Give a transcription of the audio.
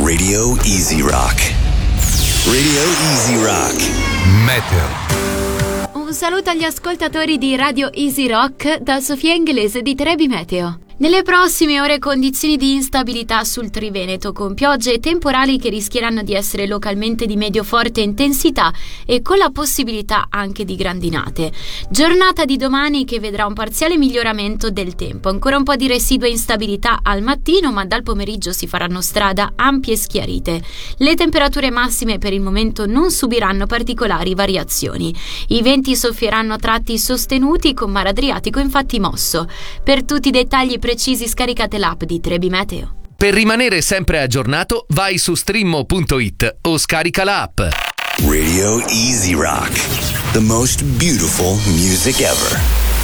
Radio Easy Rock. Radio Easy Rock. Meteo. Un saluto agli ascoltatori di Radio Easy Rock da Sofia Inglese di Trebi Meteo. Nelle prossime ore condizioni di instabilità sul Triveneto con piogge e temporali che rischieranno di essere localmente di medio-forte intensità e con la possibilità anche di grandinate. Giornata di domani che vedrà un parziale miglioramento del tempo, ancora un po' di residua instabilità al mattino, ma dal pomeriggio si faranno strada ampie schiarite. Le temperature massime per il momento non subiranno particolari variazioni. I venti soffieranno a tratti sostenuti con mare Adriatico infatti mosso. Per tutti i dettagli precisi scaricate l'app di Trebi Meteo. Per rimanere sempre aggiornato, vai su streammo.it o scarica l'app. Radio Easy Rock. The most beautiful music ever.